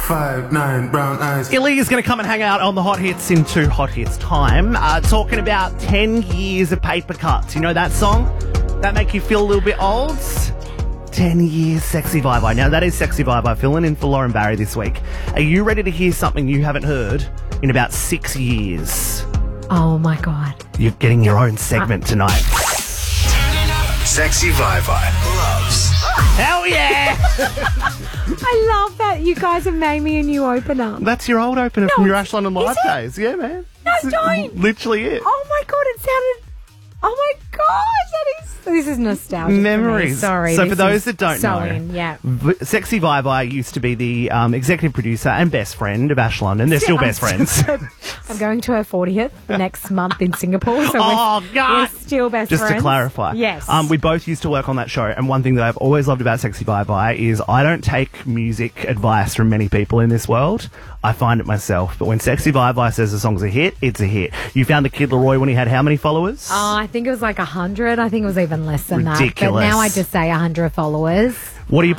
5'9", brown eyes. Illy is going to come and hang out on the Hot Hits in 2 Hot Hits time. Talking about 10 years of paper cuts. You know that song? That make you feel a little bit old? 10 years, Sexy Vibe. Now, that is Sexy Vibe. Filling in for Lauren Barry this week. Are you ready to hear something you haven't heard in about 6 years? Oh, my God. You're getting your own segment tonight. Sexy Vibe loves. Hell yeah! I love that you guys have made me a new opener. That's your old opener No, from your it's- Ash London Live is it? days. Yeah, man. No, This is don't. literally it. Oh, my God, it sounded... Oh, my gosh, this is nostalgic Memories. for me. Sorry. So this for those is that don't so know, in, yeah. Sexy Vibe used to be the executive producer and best friend of Ash London. They're still best friends. I'm going to her 40th next month in Singapore. So Oh, God. we're still best Just friends. to clarify. Yes. We both used to work on that show, and one thing that I've always loved about Sexy Vibe is I don't take music advice from many people in this world. I find it myself. But when Sexy Vibe says the song's a hit, it's a hit. You found the Kid Laroi when he had how many followers? Oh, I think it was like 100. I think it was even less than that. Ridiculous. But now I just say 100 followers. What do you